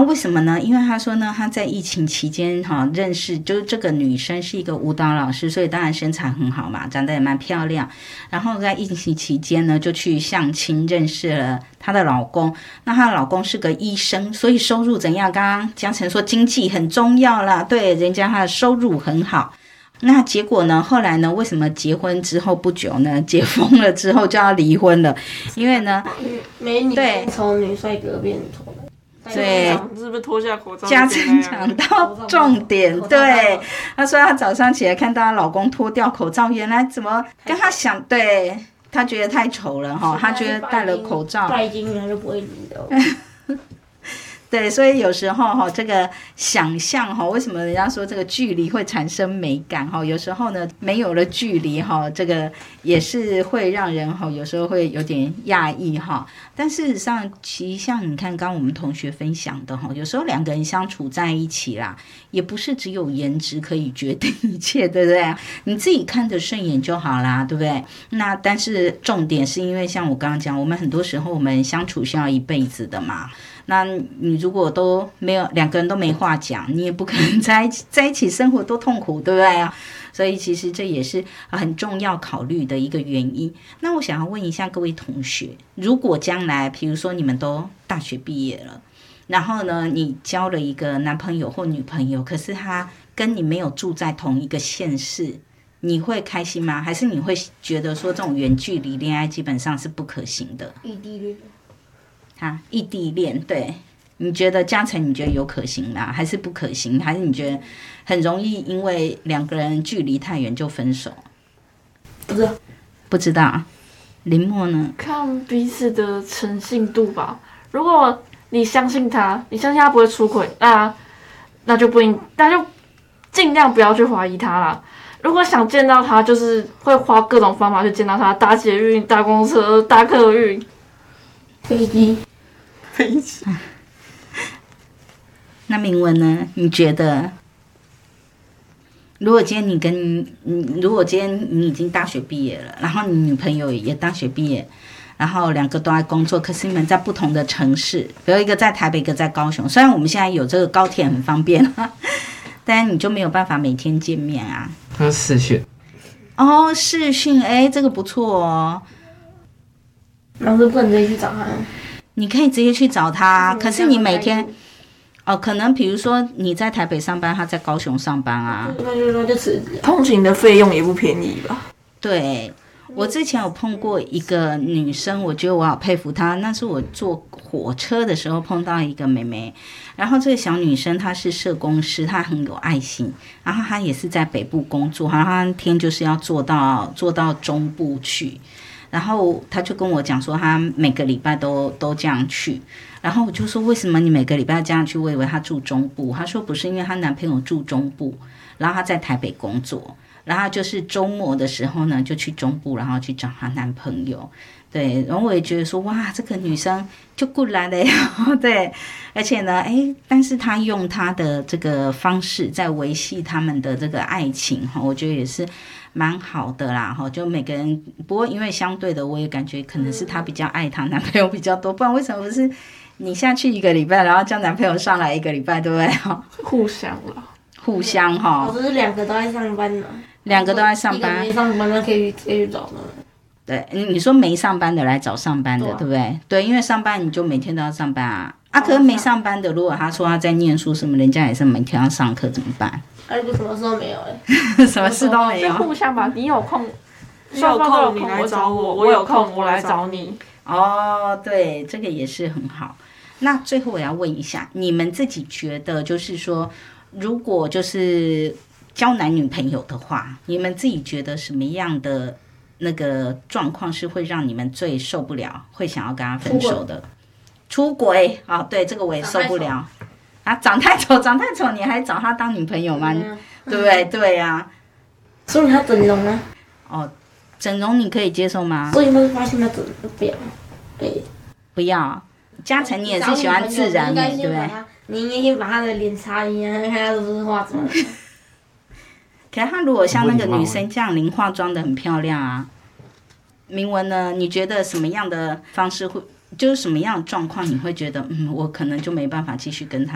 为什么呢？因为他说呢，他在疫情期间认识，就是这个女生是一个舞蹈老师，所以当然身材很好嘛，长得也蛮漂亮。然后在疫情期间呢，就去相亲认识了她的老公。那她的老公是个医生，所以收入怎样？刚刚嘉诚说经济很重要啦，对，人家他的收入很好。那结果呢？后来呢？为什么结婚之后不久呢？解封了之后就要离婚了？因为呢， 美女从女帅哥变丑男。 对， 是不是脱下口罩？ 嘉诚讲到重点，对，她说她早上起来看到她老公脱掉口罩，原来怎么跟她想，对，她觉得太丑了哈，她觉得戴了口罩， 拜金她就不会离的。 对，所以有时候这个想象为什么人家说这个距离会产生美感有时候呢，没有了距离这个也是会让人有时候会有点讶异但事实上，其实像你看刚刚我们同学分享的有时候两个人相处在一起啦，也不是只有颜值可以决定一切，对不对？你自己看得顺眼就好啦，对不对？那但是重点是因为像我刚刚讲，我们很多时候我们相处是要一辈子的嘛。那你如果都没有两个人都没话讲，你也不可能在一起生活多痛苦，对不对啊？所以其实这也是很重要考虑的一个原因。那我想要问一下各位同学，如果将来比如说你们都大学毕业了，然后呢你交了一个男朋友或女朋友，可是他跟你没有住在同一个县市，你会开心吗？还是你会觉得说这种远距离恋爱基本上是不可行的？ 异地恋异地恋，对，你觉得嘉诚你觉得有可行吗？还是不可行？还是你觉得很容易因为两个人距离太远就分手？不知道。林默呢？ 看彼此的诚信度吧。如果你相信他，你相信他不会出轨，那就尽量不要去怀疑他啦。如果想见到他，就是会花各种方法去见到他，搭捷运、搭公车、搭客运、 飞机。 那明文呢？你觉得，如果今天你已经大学毕业了，然后你女朋友也大学毕业，然后两个都在工作，可是你们在不同的城市，比如一个在台北，一个在高雄。虽然我们现在有这个高铁很方便，但你就没有办法每天见面啊。 那视讯。 视讯，这个不错哦。 老师不能直接去找他。 你可以直接去找他，可是你每天可能比如说你在台北上班，他在高雄上班啊， 那就辞职。 通勤的费用也不便宜吧？ 对，我之前有碰过一个女生，我觉得我好佩服她。那是我坐火车的时候碰到一个妹妹，然后这个小女生她是社工师，她很有爱心，然后她也是在北部工作，然后她那天就是要坐到中部去。然后他就跟我讲说，他每个礼拜都这样去。然后我就说，为什么你每个礼拜这样去？我以为他住中部。他说不是，因为他男朋友住中部，然后他在台北工作，然后就是周末的时候呢，就去中部，然后去找她男朋友。对，然后我也觉得说，哇，这个女生就过来了呀，对，而且呢，但是她用她的这个方式在维系他们的这个爱情，我觉得也是蛮好的啦，就每个人，不过因为相对的，我也感觉可能是她比较爱她男朋友比较多，不然为什么不是你下去一个礼拜，然后叫男朋友上来一个礼拜，对不对？ 互相啦， 互相我这是两个都在上班呢， 两个都在上班， 一个没上班，那可以去找呢。 对，你说没上班的来找上班的，对不对？对，因为上班你就每天都要上班啊。可是没上班的，如果他说他在念书什么，人家也是每天要上课，怎么办？ 如果什么事都没有什么事都没有， 就互相吧。你有空，你来找我，我有空我来找你。 对，这个也是很好。那最后我要问一下，你们自己觉得，就是说，如果就是交男女朋友的话，你们自己觉得什么样的那个状况是会让你们最受不了，会想要跟他分手的？出轨啊，对，这个我也受不了啊！长太丑，你还找他当女朋友吗？对不对？对呀。 所以他整容啊？ 整容你可以接受吗？ 所以会发现他整容不要，对， 不要。嘉诚，你也是喜欢自然美，对不对？ 你应该先把他的脸擦一下，看他是不是化妆。 可是他如果像那个女生这样零化妆的很漂亮啊，明文呢？你觉得什么样的方式会，就是什么样的状况你会觉得，我可能就没办法继续跟他